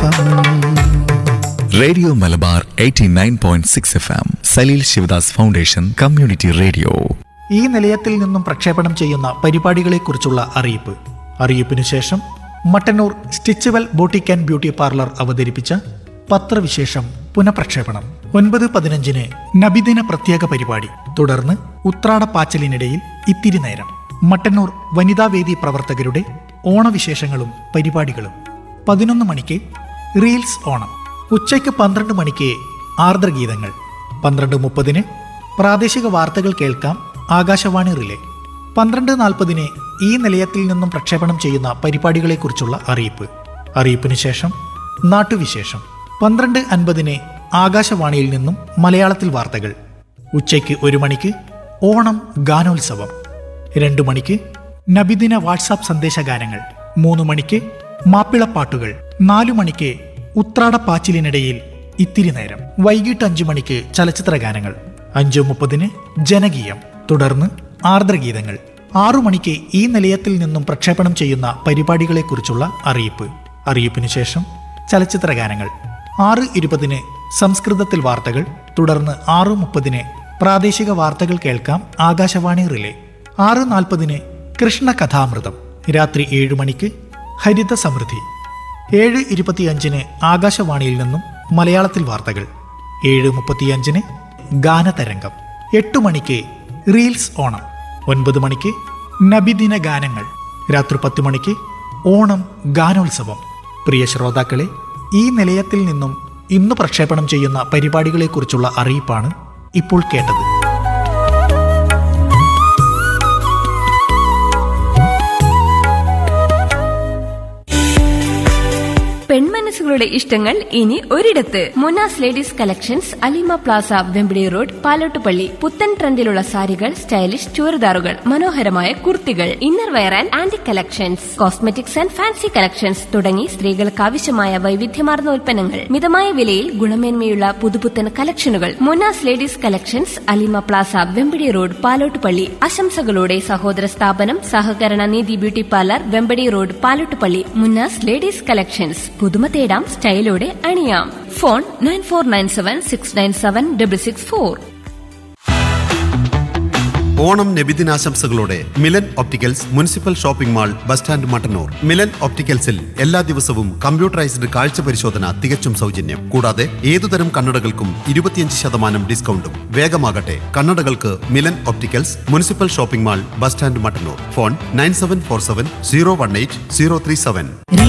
Radio Malabar 89.6 FM Saleel Sivadas foundation community radio. ഈ നിലയത്തിൽ നിന്നും പ്രക്ഷേപണം ചെയ്യുന്ന പരിപാടികളെക്കുറിച്ചുള്ള അറിയിപ്പ്. അറിയിപ്പിനു ശേഷം Mattannur Stitchwell boutique and beauty parlour അവതരിപ്പിച്ച പത്രവിശേഷം പുനഃപ്രക്ഷേപണം. 9:15 നബിദിന പ്രത്യേക പരിപാടി. തുടർന്ന് ഉത്രാടപ്പാച്ചലിനിടയിൽ ഇത്തിരി നേരം മട്ടന്നൂർ വനിതാവേദി പ്രവർത്തകരുടെ ഓണവിശേഷങ്ങളും പരിപാടികളും. 11 മണിക്ക് റീൽസ് ഓണം. ഉച്ചയ്ക്ക് 12 മണിക്ക് ആർദ്രഗീതങ്ങൾ. 12:30 പ്രാദേശിക വാർത്തകൾ കേൾക്കാം ആകാശവാണി റിലേ. 12:40 ഈ നിലയത്തിൽ നിന്നും പ്രക്ഷേപണം ചെയ്യുന്ന പരിപാടികളെക്കുറിച്ചുള്ള അറിയിപ്പ്. അറിയിപ്പിനു ശേഷം നാട്ടുവിശേഷം. 12:50 ആകാശവാണിയിൽ നിന്നും മലയാളത്തിൽ വാർത്തകൾ. ഉച്ചയ്ക്ക് 1 മണിക്ക് ഓണം ഗാനോത്സവം. 2 മണിക്ക് നബിദിന വാട്സാപ്പ് സന്ദേശഗാനങ്ങൾ. 3 മണിക്ക് മാപ്പിളപ്പാട്ടുകൾ. 4 മണിക്ക് ഉത്രാടപ്പാച്ചിലിനിടയിൽ ഇത്തിരി നേരം. വൈകിട്ട് 5 മണിക്ക് ചലച്ചിത്ര ഗാനങ്ങൾ. 5:30 ജനകീയം. തുടർന്ന് ആർദ്രഗീതങ്ങൾ. 6 മണിക്ക് ഈ നിലയത്തിൽ നിന്നും പ്രക്ഷേപണം ചെയ്യുന്ന പരിപാടികളെക്കുറിച്ചുള്ള അറിയിപ്പ്. അറിയിപ്പിനു ശേഷം ചലച്ചിത്ര ഗാനങ്ങൾ. 6:20 സംസ്കൃതത്തിൽ വാർത്തകൾ. തുടർന്ന് 6:30 പ്രാദേശിക വാർത്തകൾ കേൾക്കാം ആകാശവാണി റിലേ. 6:40 കൃഷ്ണകഥാമൃതം. രാത്രി 7 മണിക്ക് ഹരിത സമൃദ്ധി. 7:25 ആകാശവാണിയിൽ നിന്നും മലയാളത്തിൽ വാർത്തകൾ. 7:35 ഗാനതരംഗം. 8 മണിക്ക് റീൽസ് ഓണം. 9 മണിക്ക് നബിദിന ഗാനങ്ങൾ. രാത്രി 10 മണിക്ക് ഓണം ഗാനോത്സവം. പ്രിയ ശ്രോതാക്കളെ, ഈ നിലയത്തിൽ നിന്നും ഇന്ന് പ്രക്ഷേപണം ചെയ്യുന്ന പരിപാടികളെക്കുറിച്ചുള്ള അറിയിപ്പാണ് ഇപ്പോൾ കേട്ടത്. പെൺമനസ്സുകളുടെ ഇഷ്ടങ്ങൾ ഇനി ഒരിടത്ത്. Munas ladies collections, Alima Plaza, Vempidi road, Palottupalli. പുത്തൻ ട്രെൻഡിലുള്ള സാരികൾ, സ്റ്റൈലിഷ് ചുരിദാറുകൾ, മനോഹരമായ കുർത്തികൾ, inner wear and antique collections, cosmetics and fancy collections തുടങ്ങി സ്ത്രീകൾക്ക് ആവശ്യമായ വൈവിധ്യമാർന്ന ഉൽപ്പന്നങ്ങൾ മിതമായ വിലയിൽ ഗുണമേന്മയുള്ള പുതുപുത്തൻ കളക്ഷനുകൾ. Munas ladies collections, Alima Plaza, Vempadi road, Palottupalli. ആശംസകളോടെ സഹോദര സ്ഥാപനം സഹകരണ നീതി beauty parlour, Vempadi road, Palottupalli. Munas ladies collections. പുതുമ തേടാം, സ്റ്റൈലോടെ അണിയാം. Phone 9497697664. Onam നബിദിനാശംസകളോടെ Milan opticals municipal shopping mall, bus stand, Mattannur. Milan ഒപ്റ്റിക്കൽസിൽ എല്ലാ ദിവസവും കമ്പ്യൂട്ടറൈസ്ഡ് കാഴ്ച പരിശോധന തികച്ചും സൗജന്യം. കൂടാതെ ഏതുതരം കണ്ണടകൾക്കും 25% ഡിസ്കൗണ്ടും. വേഗമാകട്ടെ, കണ്ണടകൾക്ക് Milan opticals municipal shopping mall, bus stand, Mattannur. Phone 9747 018 037.